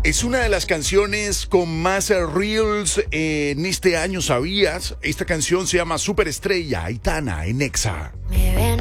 Es una de las canciones con más reels en este año, ¿sabías? Esta canción se llama Superestrella, Aitana, en Nexa. Me ven